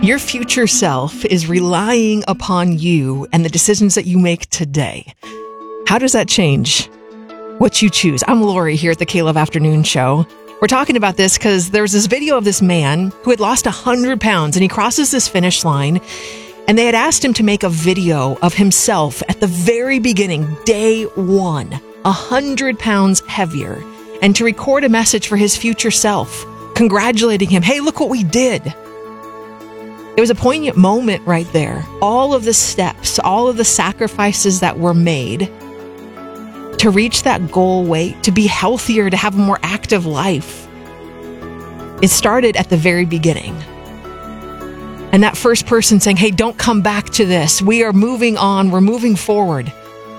Your future self is relying upon you and the decisions that you make today. How does that change what you choose? I'm Lori here at the K-Love Afternoon Show. We're talking about this because there's this video of this man who had lost 100 pounds and he crosses this finish line, and they had asked him to make a video of himself at the very beginning, day one, 100 pounds heavier, and to record a message for his future self, congratulating him. Hey, look what we did. It was a poignant moment right there. All of the steps, all of the sacrifices that were made to reach that goal weight, to be healthier, to have a more active life. It started at the very beginning. And that first person saying, hey, don't come back to this. We are moving on. We're moving forward.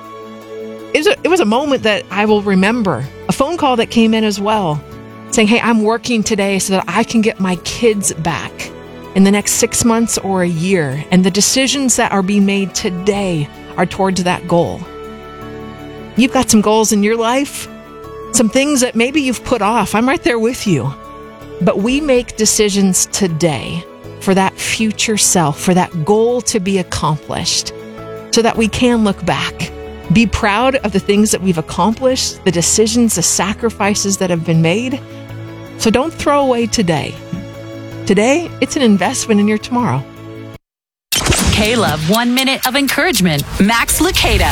It was a moment that I will remember. A phone call that came in as well, saying, hey, I'm working today so that I can get my kids back in the next 6 months or a year. And the decisions that are being made today are towards that goal. You've got some goals in your life, some things that maybe you've put off. I'm right there with you. But we make decisions today for that future self, for that goal to be accomplished, so that we can look back, be proud of the things that we've accomplished, the decisions, the sacrifices that have been made. So don't throw away today. Today, it's an investment in your tomorrow. K-Love 1 minute of encouragement. Max Lucado.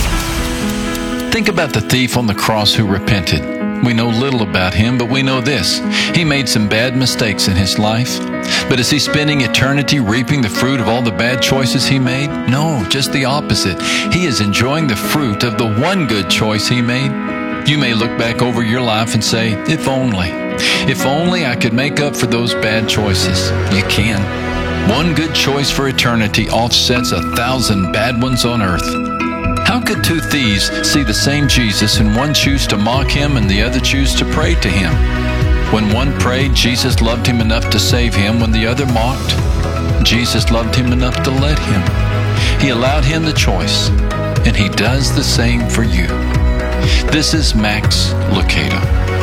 Think about the thief on the cross who repented. We know little about him, but we know this. He made some bad mistakes in his life. But is he spending eternity reaping the fruit of all the bad choices he made? No, just the opposite. He is enjoying the fruit of the one good choice he made. You may look back over your life and say, if only I could make up for those bad choices. You can. One good choice for eternity offsets 1,000 bad ones on earth. How could two thieves see the same Jesus and one choose to mock him and the other choose to pray to him? When one prayed, Jesus loved him enough to save him. When the other mocked, Jesus loved him enough to let him. He allowed him the choice, and he does the same for you. This is Max Lucado.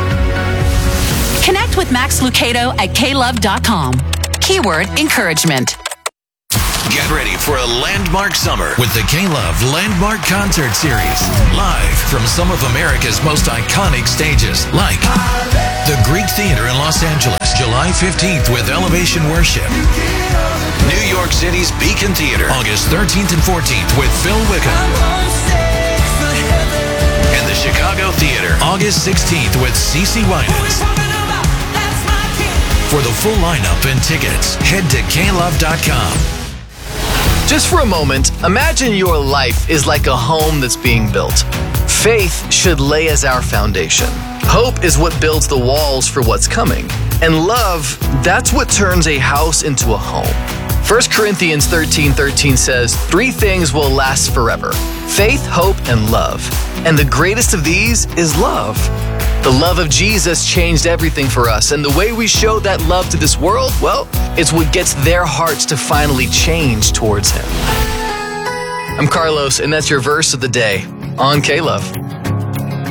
Connect with Max Lucado at klove.com. Keyword encouragement. Get ready for a landmark summer with the K-Love Landmark Concert Series. Live from some of America's most iconic stages, like the Greek Theater in Los Angeles, July 15th with Elevation Worship. New York City's Beacon Theater, August 13th and 14th with Phil Wickham. And the Chicago Theater, August 16th with CeCe Winans. For the full lineup and tickets, head to klove.com. Just for a moment, imagine your life is like a home that's being built. Faith should lay as our foundation. Hope is what builds the walls for what's coming. And love, that's what turns a house into a home. 1 Corinthians 13:13 says, 3 things will last forever: faith, hope, and love. And the greatest of these is love. The love of Jesus changed everything for us, and the way we show that love to this world, well, it's what gets their hearts to finally change towards Him. I'm Carlos, and that's your verse of the day on K-Love.